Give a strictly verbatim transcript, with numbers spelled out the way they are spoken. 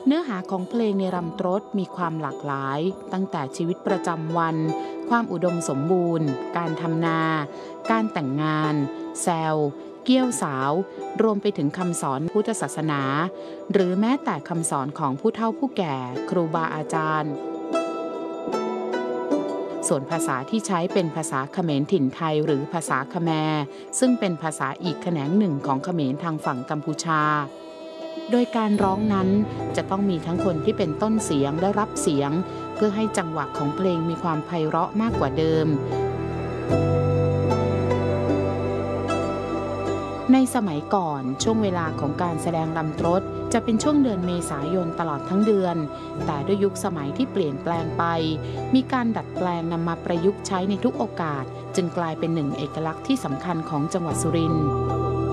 เนื้อหาของเพลงในรำตรสมีความหลากหลายตั้งแต่ชีวิตประจำวันความอุดมสมบูรณ์การทำนาการแต่งงานแซวเกี้ยวสาวรวมไปถึงคำสอนพุทธศาสนาหรือแม้แต่คำสอนของผู้เฒ่าผู้แก่ครูบาอาจารย์ส่วนภาษาที่ใช้เป็นภาษาเขมรถิ่นไทยหรือภาษาคแมร์ซึ่งเป็นภาษาอีกแขนงหนึ่งของเขมรทางฝั่งกัมพูชาโดยการร้องนั้นจะต้องมีทั้งคนที่เป็นต้นเสียงและรับเสียงเพื่อให้จังหวะของเพลงมีความไพเราะมากกว่าเดิมในสมัยก่อนช่วงเวลาของการแสดงรำตรสจะเป็นช่วงเดือนเมษายนตลอดทั้งเดือนแต่ด้วยยุคสมัยที่เปลี่ยนแปลงไปมีการดัดแปลงนำมาประยุกต์ใช้ในทุกโอกาสจึงกลายเป็นหนึ่งเอกลักษณ์ที่สำคัญของจังหวัดสุรินทร์